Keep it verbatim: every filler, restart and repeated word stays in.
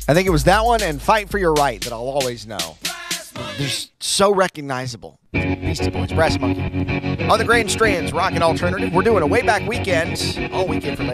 I think it was that one and Fight for Your Right that I'll always know. They're so recognizable. Beastie Boys, Brass Monkey. On the Grand Strands, Rock and Alternative. We're doing a way back weekend, all weekend from